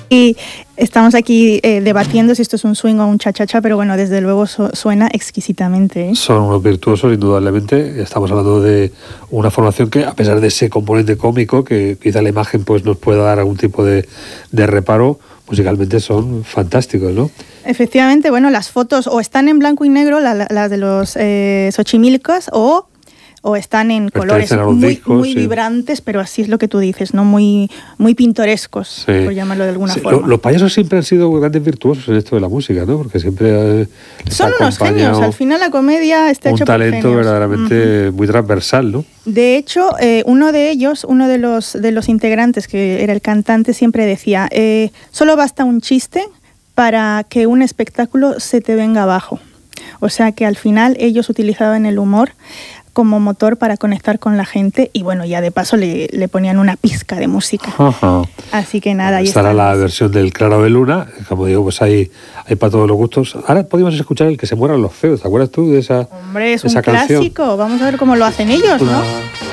Y estamos aquí debatiendo si esto es un swing o un cha-cha-cha, pero bueno, desde luego suena exquisitamente, ¿eh? Son unos virtuosos, indudablemente. Estamos hablando de una formación que, a pesar de ese componente cómico, que quizá la imagen pues nos pueda dar algún tipo de reparo, musicalmente son fantásticos, ¿no? Efectivamente, bueno, las fotos o están en blanco y negro, las de los Xochimilcos, o están en colores muy vibrantes, pero así es lo que tú dices, ¿no? Muy pintorescos, sí, por llamarlo de alguna forma. Los payasos siempre han sido grandes virtuosos en esto de la música, ¿no? Porque siempre son unos genios. Al final la comedia está hecho por genios. Un talento verdaderamente muy transversal, ¿no? De hecho, uno de ellos, uno de los integrantes, que era el cantante, siempre decía, solo basta un chiste para que un espectáculo se te venga abajo. O sea que al final ellos utilizaban el humor como motor para conectar con la gente y bueno, ya de paso le ponían una pizca de música. Ajá. Así que nada, ahí estará la versión del Claro de Luna, como digo, pues hay para todos los gustos. Ahora podemos escuchar el Que se mueran los feos, ¿te acuerdas tú de esa canción? Hombre, es un clásico, vamos a ver cómo lo hacen ellos, ¿no?